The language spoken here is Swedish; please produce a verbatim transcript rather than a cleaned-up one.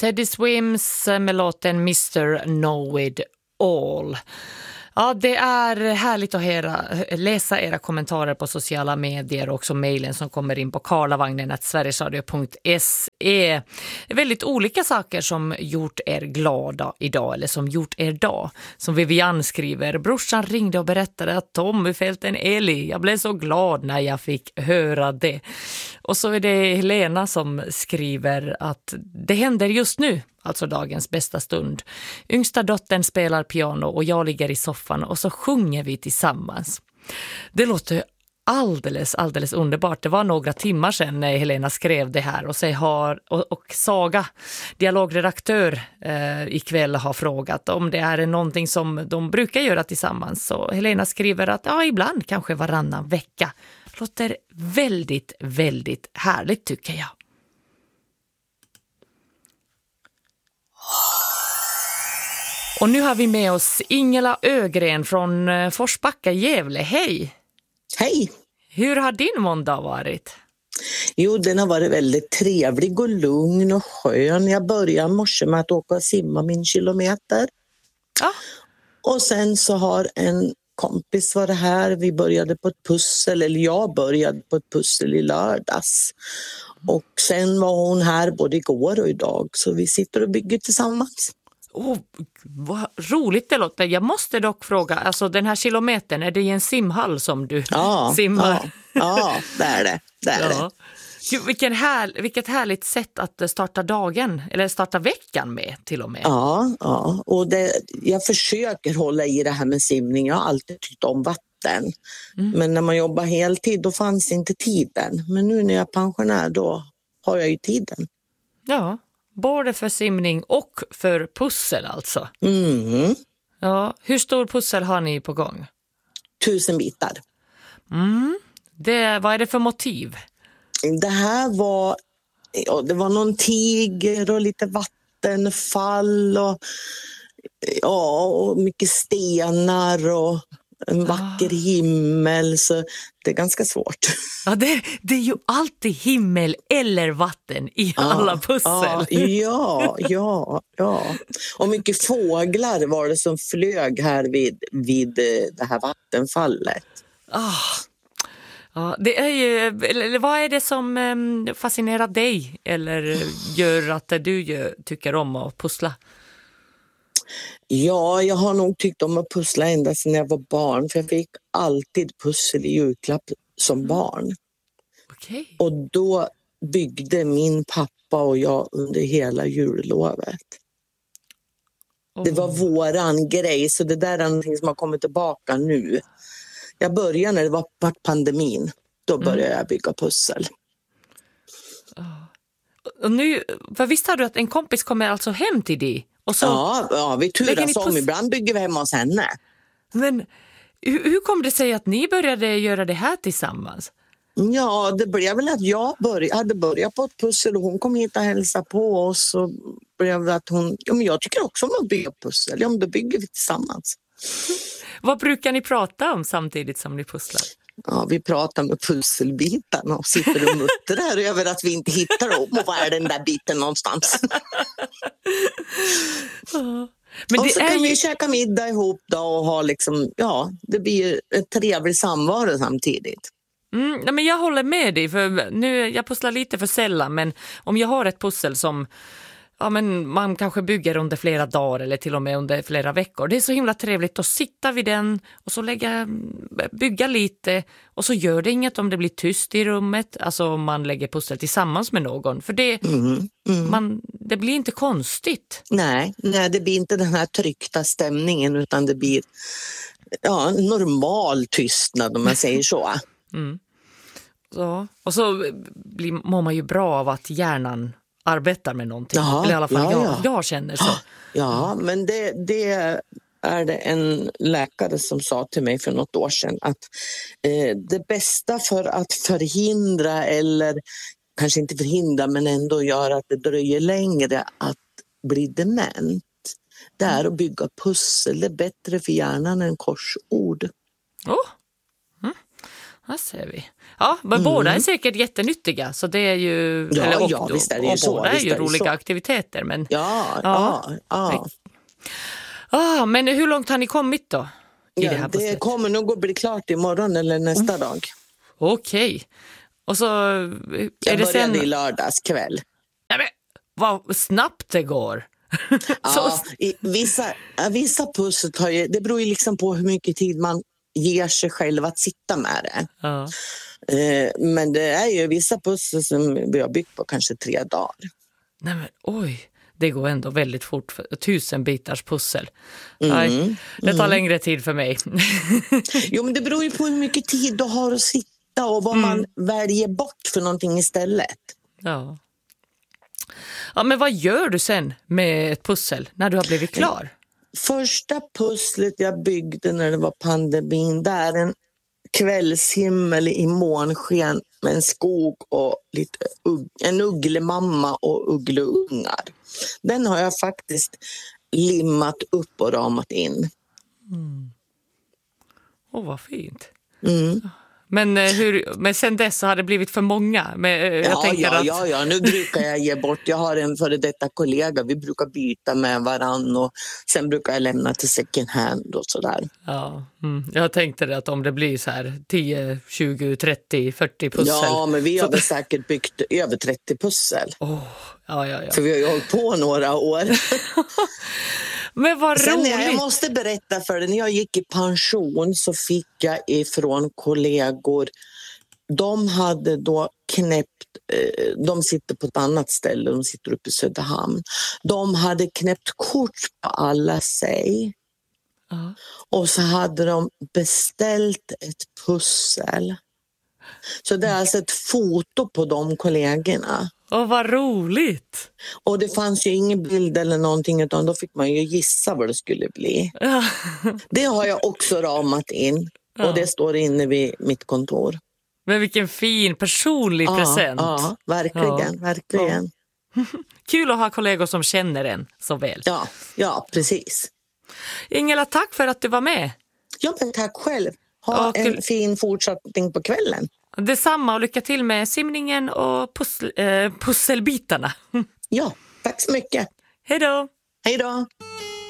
Teddy Swims med låten mister Know It All. Ja, det är härligt att höra, läsa era kommentarer på sociala medier och också mejlen som kommer in på karlavagnen at sverigesradio punkt se. Det är väldigt olika saker som gjort er glada idag eller som gjort er dag. Som Vivian skriver, brorsan ringde och berättade att Tommy fällt en älg. Jag blev så glad när jag fick höra det. Och så är det Helena som skriver att det händer just nu. Alltså dagens bästa stund. Yngsta dottern spelar piano och jag ligger i soffan och så sjunger vi tillsammans. Det låter alldeles, alldeles underbart. Det var några timmar sedan när Helena skrev det här och, sig har, och, och Saga, dialogredaktör eh, ikväll har frågat om det är någonting som de brukar göra tillsammans. Så Helena skriver att ja, ibland kanske varannan vecka. Låter väldigt, väldigt härligt tycker jag. Och nu har vi med oss Ingela Ögren från Forsbacka, Gävle. Hej! Hej! Hur har din måndag varit? Jo, den har varit väldigt trevlig och lugn och skön. Jag började morse med att åka och simma min kilometer. Ja. Och sen så har en kompis varit här. Vi började på ett pussel, eller jag började på ett pussel i lördags. Och sen var hon här både igår och idag. Så vi sitter och bygger tillsammans. Oh, vad roligt det låter. Jag måste dock fråga, alltså den här kilometern, är det i en simhall som du ja, simmar? Ja, ja, det är det. det, är ja. det. Vilken här, vilket härligt sätt att starta dagen, eller starta veckan med till och med. Ja, ja. Och det, jag försöker hålla i det här med simning. Jag har alltid tyckt om vatten. Mm. Men när man jobbar heltid, då fanns inte tiden. Men nu när jag är pensionär, då har jag ju tiden. Ja. Både för simning och för pussel alltså. Mm. Ja, hur stor pussel har ni på gång? Tusen bitar. Mm. Det, vad är det för motiv? Det här var, ja, det var någon tiger och lite vattenfall och, ja, och mycket stenar och en vacker ah. himmel, så det är ganska svårt. Ja, det, det är ju alltid himmel eller vatten i ah, alla pussel. Ah, ja, ja, ja. Och mycket fåglar var det som flög här vid, vid det här vattenfallet. Ah. Ja, det är ju, eller vad är det som um, fascinerar dig eller gör att du gör, tycker om att pussla? Ja, jag har nog tyckt om att pussla ända sedan jag var barn. För jag fick alltid pussel i julklapp som barn. Okay. Och då byggde min pappa och jag under hela jullovet. Oh. Det var våran grej, så det där är någonting som har kommit tillbaka nu. Jag började när det var pandemin. Då började mm. jag bygga pussel. Oh. Och nu, vad visste du att en kompis kommer alltså hem till dig? Och så ja, ja, vi turas om. Ibland bygger vi hemma hos henne. Men hur, hur kom det sig att ni började göra det här tillsammans? Ja, det blev väl att jag började, hade börjat på ett pussel och hon kom hit och hälsade på oss. Och blev att hon, ja, men jag tycker också om att bygga pussel. Ja, men då bygger vi tillsammans. Vad brukar ni prata om samtidigt som ni pusslar? Ja, vi pratar med pusselbitarna och sitter och muttrar över att vi inte hittar dem. Och var är den där biten någonstans? Men och det så är kan ju... vi käka middag ihop då och ha liksom, ja, det blir ett trevligt samvaro samtidigt. Mm, nej, men jag håller med dig, för nu, jag pusslar lite för sällan, men om jag har ett pussel som ja, men man kanske bygger under flera dagar eller till och med under flera veckor. Det är så himla trevligt att sitta vid den och så lägga, bygga lite och så gör det inget om det blir tyst i rummet. Alltså om man lägger pussel tillsammans med någon. För det, mm, mm. Man, det blir inte konstigt. Nej, nej, det blir inte den här tryckta stämningen utan det blir ja, normal tystnad om man säger så. mm. så. Och så blir, mår man ju bra av att hjärnan arbetar med någonting. Jaha, eller i alla fall ja, jag, ja. jag känner så. Ja, men det, det är det en läkare som sa till mig för något år sedan att eh, det bästa för att förhindra eller kanske inte förhindra men ändå göra att det dröjer längre att bli dement, det är att bygga pussel. Det är bättre för hjärnan än korsord. Oh. Mm. Här ser vi. Ja, men Mm. båda är säkert jättenyttiga. Så det är ju... Ja, eller, och, ja, visst är det ju och så, båda är visst ju är det roliga så. aktiviteter. Men, Ja, Ja. ja, ja. ah, men hur långt har ni kommit då? I ja det här det pusslet? kommer nog att bli klart imorgon eller nästa dag. Okej. Och så är Jag det började sen... i lördags kväll. Nej, men, vad snabbt det går. Ja, i, vissa, vissa pussel tar ju, det beror ju liksom på hur mycket tid man ger sig själv att sitta med det. Ja. Eh, men det är ju vissa pussel som vi har byggt på kanske tre dagar. Nej, men oj. Det går ändå väldigt fort. För tusen bitars pussel. Mm, Nej, det tar längre tid för mig. Jo, men det beror ju på hur mycket tid du har att sitta och vad Mm. man väljer bort för någonting istället. Ja. Ja, men vad gör du sen med ett pussel när du har blivit klar? Första pusslet jag byggde när det var pandemin, där är en kvällshimmel i månsken med en skog och lite ugg, en ugglemamma och uggleungar. Den har jag faktiskt limmat upp och ramat in. Åh, oh, vad fint. Mm. Men, eh, hur, men sen dess så har det blivit för många. Men, eh, jag Ja, tänker ja, att... ja, ja, nu brukar jag ge bort. Jag har en före detta kollega, vi brukar byta med varann och sen brukar jag lämna till second hand och sådär. Ja, mm. Jag tänkte det att om det blir så här tio, tjugo, trettio, fyrtio pussel. Ja, men vi har så... väl säkert byggt över trettio pussel. Oh, ja, ja, ja. För vi har ju hållit på några år. Men vad Sen roligt. jag, jag måste berätta för dig, när jag gick i pension så fick jag ifrån kollegor, de hade då knäppt, eh, de sitter på ett annat ställe, de sitter uppe i Söderhamn. De hade knäppt kort på alla sig. Ja. Och så hade de beställt ett pussel. Så det är alltså ett foto på de kollegorna. Åh, vad roligt. Och det fanns ju ingen bild eller någonting, utan då fick man ju gissa vad det skulle bli. Ja. Det har jag också ramat in. Ja. Och det står inne vid mitt kontor. Men vilken fin personlig Ja, present. ja, verkligen, Ja. verkligen. Kul att ha kollegor som känner en så väl. Ja, ja, precis. Ingela, tack för att du var med. Ja, men tack själv. Ha Och- en fin fortsättning på kvällen. Detsamma och lycka till med simningen och pussel, eh, pusselbitarna. Ja, tack så mycket. Hej då! Hej då!